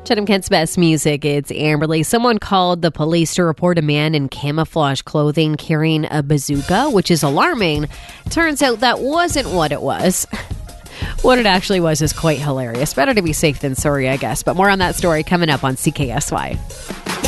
Chatham Kent's best music, it's Amberly. Someone called the police to report a man in camouflage clothing carrying a bazooka, which is alarming. Turns out that wasn't what it was. What it actually was is quite hilarious. Better to be safe than sorry, I guess. But more on that story coming up on CKSY.